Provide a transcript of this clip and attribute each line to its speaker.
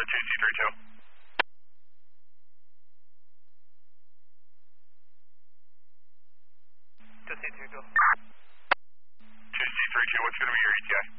Speaker 1: 2C32. 2C32, what's going to be your ETA?